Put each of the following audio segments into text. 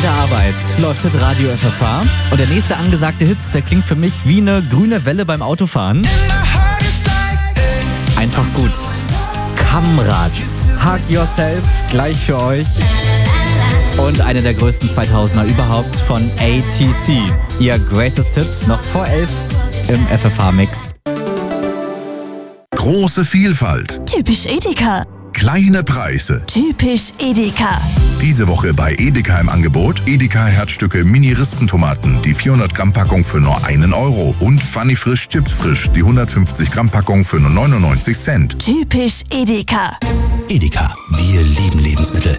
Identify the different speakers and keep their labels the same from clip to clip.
Speaker 1: der Arbeit läuft Hit Radio FFH und der nächste angesagte Hit, der klingt für mich wie eine grüne Welle beim Autofahren. Einfach gut. Kamrat, Hug Yourself, gleich für euch. Und eine der größten 2000er überhaupt von ATC. Ihr Greatest Hit noch vor 11 im FFH-Mix.
Speaker 2: Große Vielfalt.
Speaker 3: Typisch Edeka.
Speaker 2: Kleine Preise.
Speaker 3: Typisch Edeka.
Speaker 2: Diese Woche bei Edeka im Angebot Edeka Herzstücke Mini-Rispentomaten, die 400 Gramm Packung für nur 1 Euro. Und Funny Frisch Chips Frisch, die 150 Gramm Packung für nur 99 Cent.
Speaker 3: Typisch Edeka.
Speaker 4: Edeka, wir lieben Lebensmittel.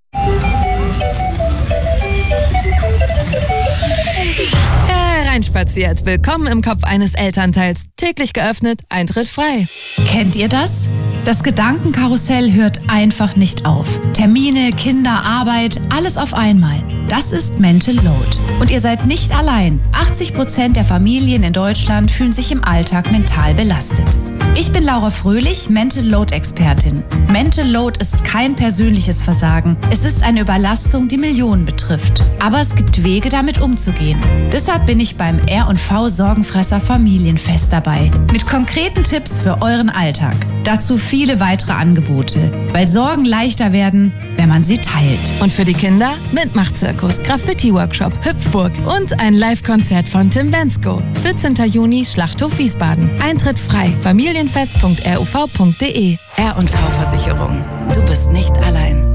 Speaker 5: Reinspaziert. Willkommen im Kopf eines Elternteils. Täglich geöffnet, Eintritt frei.
Speaker 6: Kennt ihr das? Das Gedankenkarussell hört einfach nicht auf. Termine, Kinder, Arbeit, alles auf einmal. Das ist Mental Load. Und ihr seid nicht allein. 80% der Familien in Deutschland fühlen sich im Alltag mental belastet. Ich bin Laura Fröhlich, Mental Load Expertin. Mental Load ist kein persönliches Versagen. Es ist eine Überlastung, die Millionen betrifft. Aber es gibt Wege, damit umzugehen. Deshalb bin ich beim R&V Sorgenfresser Familienfest dabei. Mit konkreten Tipps für euren Alltag. Dazu viele weitere Angebote. Weil Sorgen leichter werden, wenn man sie teilt.
Speaker 5: Und für die Kinder Mitmachzirkus, Graffiti-Workshop, Hüpfburg und ein Live-Konzert von Tim Bensko. 14. Juni, Schlachthof Wiesbaden. Eintritt frei. Familienfest.ruv.de. R&V Versicherung. Du bist nicht allein.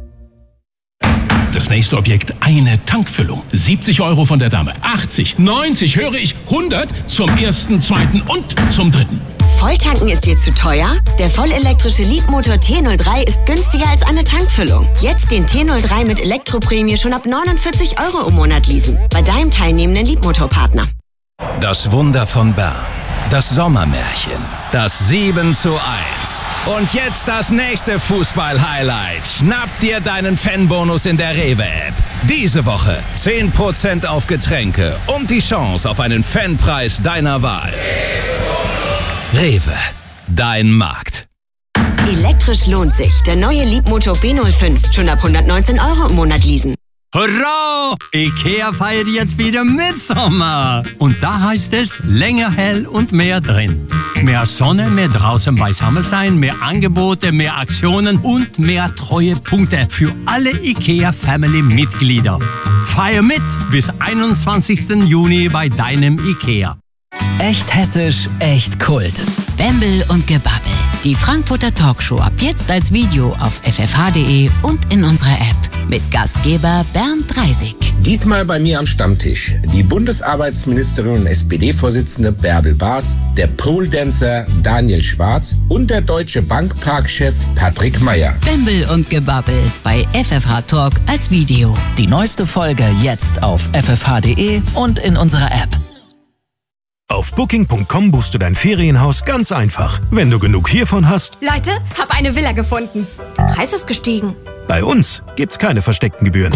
Speaker 7: Das nächste Objekt, eine Tankfüllung. 70 Euro von der Dame. 80, 90, höre ich, 100 zum ersten, zweiten und zum dritten.
Speaker 8: Volltanken ist dir zu teuer? Der vollelektrische Leapmotor T03 ist günstiger als eine Tankfüllung. Jetzt den T03 mit Elektroprämie schon ab 49 Euro im Monat leasen. Bei deinem teilnehmenden Leapmotor-Partner.
Speaker 4: Das Wunder von Bern. Das Sommermärchen. Das 7:1. Und jetzt das nächste Fußball-Highlight. Schnapp dir deinen Fanbonus in der Rewe-App. Diese Woche 10% auf Getränke und die Chance auf einen Fanpreis deiner Wahl. Rewe, dein Markt.
Speaker 8: Elektrisch lohnt sich. Der neue Leapmotor B05. Schon ab 119 Euro im Monat leasen.
Speaker 9: Hurra! IKEA feiert jetzt wieder Mitsommer. Und da heißt es länger hell und mehr drin. Mehr Sonne, mehr draußen beisammen sein, mehr Angebote, mehr Aktionen und mehr Treuepunkte für alle IKEA-Family-Mitglieder. Feier mit bis 21. Juni bei deinem IKEA.
Speaker 1: Echt hessisch, echt Kult.
Speaker 10: Bembel und Gebabbel. Die Frankfurter Talkshow ab jetzt als Video auf ffh.de und in unserer App. Mit Gastgeber Bernd Reisig.
Speaker 11: Diesmal bei mir am Stammtisch die Bundesarbeitsministerin und SPD-Vorsitzende Bärbel Baas, der Pole-Dancer Daniel Schwarz und der Deutsche Bankpark-Chef Patrick Meyer.
Speaker 10: Bembel und Gebabbel bei FFH Talk als Video.
Speaker 1: Die neueste Folge jetzt auf ffh.de und in unserer App.
Speaker 12: Auf Booking.com buchst du dein Ferienhaus ganz einfach. Wenn du genug hiervon hast...
Speaker 13: Leute, hab eine Villa gefunden. Der Preis ist gestiegen.
Speaker 12: Bei uns gibt's keine versteckten Gebühren.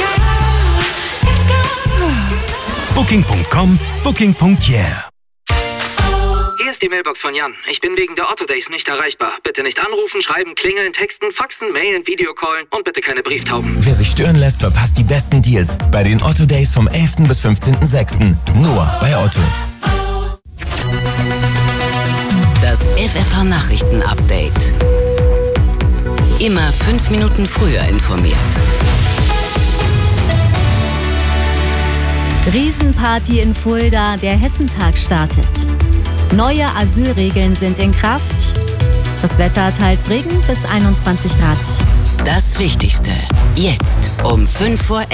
Speaker 12: Booking.com, Booking.yeah.
Speaker 14: Hier ist die Mailbox von Jan. Ich bin wegen der Otto Days nicht erreichbar. Bitte nicht anrufen, schreiben, klingeln, texten, faxen, mailen, Videocallen und bitte keine Brieftauben.
Speaker 15: Wer sich stören lässt, verpasst die besten Deals bei den Otto Days vom 11. bis 15.06. Nur bei Otto.
Speaker 10: Das FFH Nachrichten Update. Immer 5 Minuten früher informiert.
Speaker 16: Riesenparty in Fulda, der Hessentag startet. Neue Asylregeln sind in Kraft. Das Wetter teils Regen bis 21 Grad.
Speaker 10: Das Wichtigste. Jetzt um 5:11 Uhr.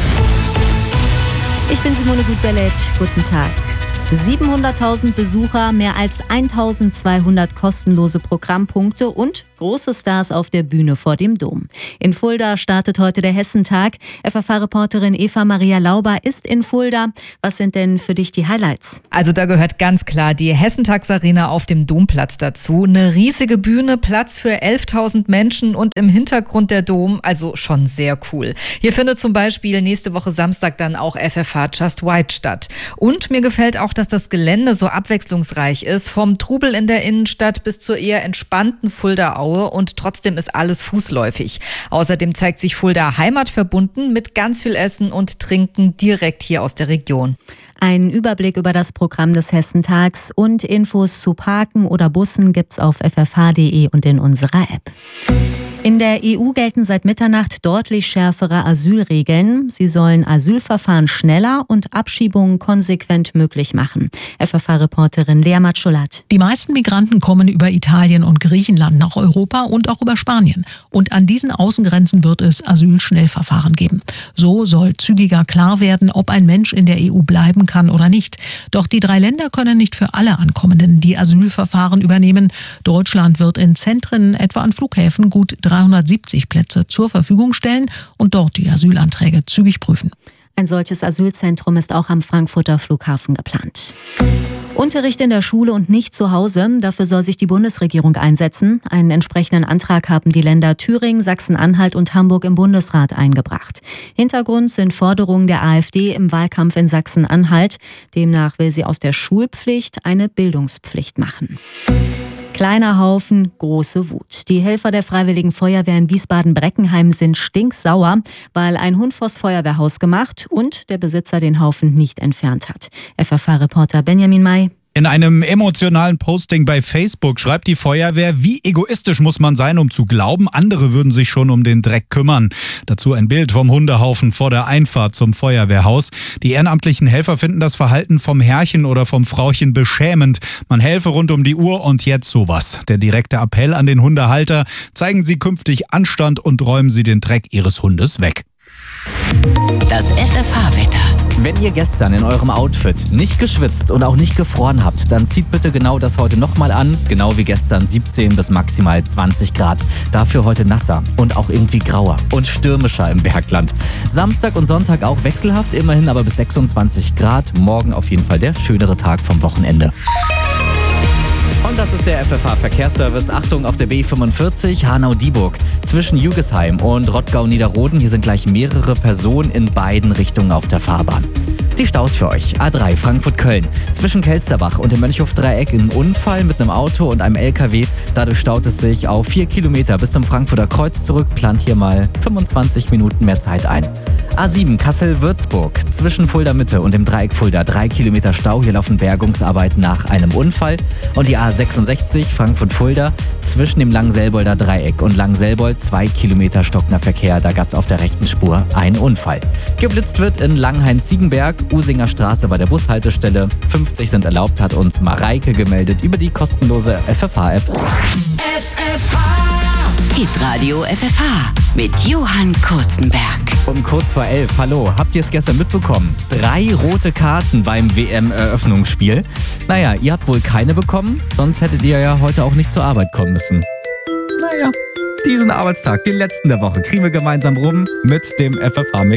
Speaker 16: Ich bin Simone Gut-Bellet. Guten Tag. 700.000 Besucher, mehr als 1.200 kostenlose Programmpunkte und große Stars auf der Bühne vor dem Dom. In Fulda startet heute der Hessentag. FFH-Reporterin Eva Maria Lauber ist in Fulda. Was sind denn für dich die Highlights?
Speaker 17: Also da gehört ganz klar die Hessentagsarena auf dem Domplatz dazu. Eine riesige Bühne, Platz für 11.000 Menschen und im Hintergrund der Dom, also schon sehr cool. Hier findet zum Beispiel nächste Woche Samstag dann auch FFH Just White statt. Und mir gefällt auch dass das Gelände so abwechslungsreich ist. Vom Trubel in der Innenstadt bis zur eher entspannten Fulda Aue und trotzdem ist alles fußläufig. Außerdem zeigt sich Fulda heimatverbunden mit ganz viel Essen und Trinken direkt hier aus der Region.
Speaker 16: Ein Überblick über das Programm des Hessentags und Infos zu Parken oder Bussen gibt's auf ffh.de und in unserer App. In der EU gelten seit Mitternacht deutlich schärfere Asylregeln. Sie sollen Asylverfahren schneller und Abschiebungen konsequent möglich machen. FFH-Reporterin Lea Matscholat.
Speaker 18: Die meisten Migranten kommen über Italien und Griechenland nach Europa und auch über Spanien. Und an diesen Außengrenzen wird es Asylschnellverfahren geben. So soll zügiger klar werden, ob ein Mensch in der EU bleiben kann oder nicht. Doch die 3 Länder können nicht für alle Ankommenden die Asylverfahren übernehmen. Deutschland wird in Zentren, etwa an Flughäfen, gut 370 Plätze zur Verfügung stellen und dort die Asylanträge zügig prüfen.
Speaker 16: Ein solches Asylzentrum ist auch am Frankfurter Flughafen geplant. Unterricht in der Schule und nicht zu Hause, dafür soll sich die Bundesregierung einsetzen. Einen entsprechenden Antrag haben die Länder Thüringen, Sachsen-Anhalt und Hamburg im Bundesrat eingebracht. Hintergrund sind Forderungen der AfD im Wahlkampf in Sachsen-Anhalt. Demnach will sie aus der Schulpflicht eine Bildungspflicht machen. Kleiner Haufen, große Wut. Die Helfer der Freiwilligen Feuerwehr in Wiesbaden-Breckenheim sind stinksauer, weil ein Hund vors Feuerwehrhaus gemacht und der Besitzer den Haufen nicht entfernt hat. FFH-Reporter Benjamin May.
Speaker 19: In einem emotionalen Posting bei Facebook schreibt die Feuerwehr, wie egoistisch muss man sein, um zu glauben, andere würden sich schon um den Dreck kümmern. Dazu ein Bild vom Hundehaufen vor der Einfahrt zum Feuerwehrhaus. Die ehrenamtlichen Helfer finden das Verhalten vom Herrchen oder vom Frauchen beschämend. Man helfe rund um die Uhr und jetzt sowas. Der direkte Appell an den Hundehalter: Zeigen Sie künftig Anstand und räumen Sie den Dreck Ihres Hundes weg.
Speaker 10: Das FFH-Wetter.
Speaker 1: Wenn ihr gestern in eurem Outfit nicht geschwitzt und auch nicht gefroren habt, dann zieht bitte genau das heute nochmal an. Genau wie gestern 17 bis maximal 20 Grad. Dafür heute nasser und auch irgendwie grauer und stürmischer im Bergland. Samstag und Sonntag auch wechselhaft, immerhin aber bis 26 Grad. Morgen auf jeden Fall der schönere Tag vom Wochenende. Und das ist der FFH-Verkehrsservice. Achtung auf der B45 Hanau-Dieburg. Zwischen Jügesheim und Rottgau-Niederroden. Hier sind gleich mehrere Personen in beiden Richtungen auf der Fahrbahn. Die Staus für euch. A3 Frankfurt-Köln. Zwischen Kelsterbach und dem Mönchhof-Dreieck ein Unfall mit einem Auto und einem LKW. Dadurch staut es sich auf 4 Kilometer bis zum Frankfurter Kreuz zurück. Plant hier mal 25 Minuten mehr Zeit ein. A7 Kassel-Würzburg. Zwischen Fulda-Mitte und dem Dreieck Fulda 3 Kilometer Stau. Hier laufen Bergungsarbeiten nach einem Unfall. Und die A66 Frankfurt-Fulda. Zwischen dem Langenselbolder Dreieck und Langenselbold 2 Kilometer stockender Verkehr. Da gab es auf der rechten Spur einen Unfall. Geblitzt wird in Langenhain-Ziegenberg. Usinger Straße bei der Bushaltestelle. 50 sind erlaubt, hat uns Mareike gemeldet über die kostenlose FFH-App.
Speaker 10: Hitradio FFH mit Johann Kurzenberg.
Speaker 1: Um kurz vor 11, hallo, habt ihr es gestern mitbekommen? 3 rote Karten beim WM-Eröffnungsspiel. Naja, ihr habt wohl keine bekommen, sonst hättet ihr ja heute auch nicht zur Arbeit kommen müssen. Naja, diesen Arbeitstag, den letzten der Woche, kriegen wir gemeinsam rum mit dem FFH-Mix.